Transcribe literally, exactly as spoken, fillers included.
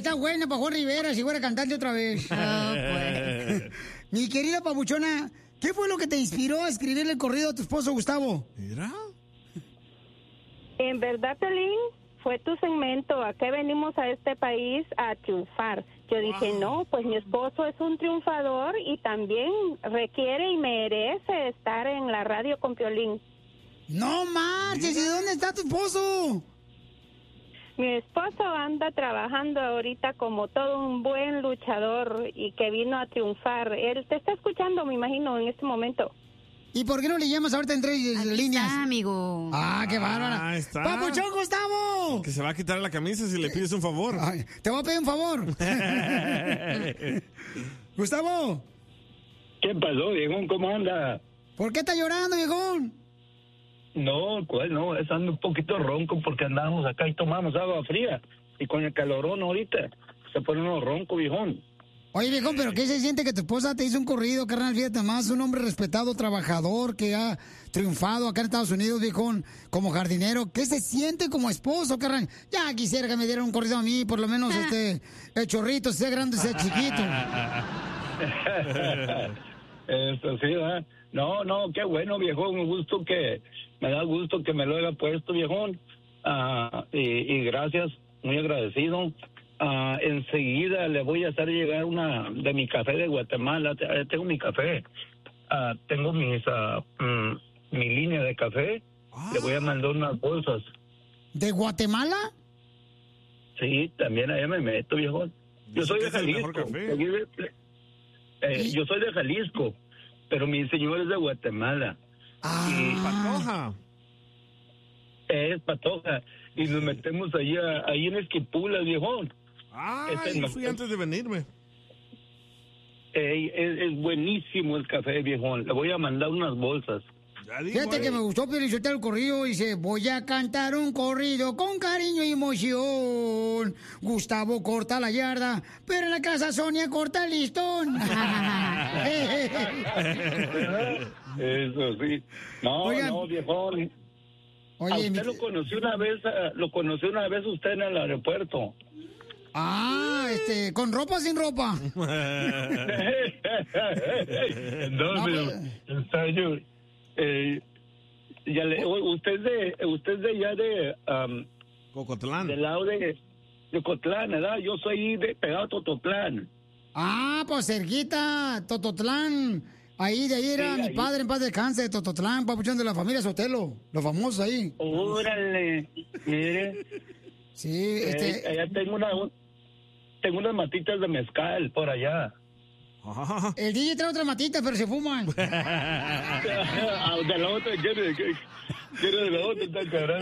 está buena para Juan Rivera si fuera cantante otra vez. Oh, pues. Mi querida papuchona, ¿qué fue lo que te inspiró a escribirle el corrido a tu esposo Gustavo? Mira. En verdad, Pelín, fue tu segmento. ¿A qué venimos a este país? A triunfar. Yo dije, wow. no, pues mi esposo es un triunfador y también requiere y merece estar en la radio con Piolín. ¡No marches! ¿Y dónde está tu esposo? Mi esposo anda trabajando ahorita como todo un buen luchador y que vino a triunfar. Él te está escuchando, me imagino, en este momento. ¿Y por qué no le llamas ahorita en tres líneas? Está, amigo. Ah, qué bárbara. Ah, está. ¡Papuchón, Gustavo! Que se va a quitar la camisa si le pides un favor. Ay, te voy a pedir un favor. Gustavo. ¿Qué pasó, viejón? ¿Cómo anda? ¿Por qué está llorando, viejón? No, ¿cuál no? Es ando un poquito ronco porque andamos acá y tomamos agua fría. Y con el calorón ahorita se pone uno ronco, viejón. Oye, viejón, ¿pero qué se siente que tu esposa te hizo un corrido, carnal? Fíjate más, un hombre respetado, trabajador, que ha triunfado acá en Estados Unidos, viejón, como jardinero. ¿Qué se siente como esposo, carnal? Ya quisiera que me dieran un corrido a mí, por lo menos este, el chorrito, sea grande, sea chiquito. Eso sí, ¿verdad? No, no, qué bueno, viejón, un gusto que, me da gusto que me lo haya puesto, viejón. Ah, y, y gracias, muy agradecido. Uh, enseguida le voy a hacer llegar una de mi café de Guatemala. Tengo mi café, uh, tengo mis uh, mm, mi línea de café. Ah. Le voy a mandar unas bolsas. ¿De Guatemala? Sí, también allá me meto, viejo. Yo soy de Jalisco. Eh, yo soy de Jalisco, pero mi señor es de Guatemala. Ah. Y Patoja. Es Patoja. Y nos metemos ahí, a, ahí en Esquipulas, viejón. Ah, este yo fui antes de venirme. Eh, es, es buenísimo el café, viejón. Le voy a mandar unas bolsas. Digo, Fíjate eh. que me gustó, pero hizo el corrido. Dice, voy a cantar un corrido con cariño y emoción. Gustavo corta la yarda, pero en la casa Sonia corta el listón. Eso sí. No, Oigan, no, viejón. Oye, a usted mi... lo conocí una vez, lo conocí una vez usted en el aeropuerto. Ah, este, ¿con ropa o sin ropa? no, no, pero, pero eh, ya le, usted es de, usted es de allá de um, Cocotlán. Del lado de, de Cotlán, ¿verdad? Yo soy de pegado a Tototlán. Ah, pues cerquita, Tototlán. Ahí, de ahí era sí, mi ahí. padre en paz descanse, de Tototlán, papuchón de la familia Sotelo, los famosos ahí. Órale, mire. Sí, este... Eh, allá tengo una, tengo unas matitas de mezcal por allá. El D J trae otras matitas, pero se fuman. De la otra, quiere, quiere de la otra, está cabrón.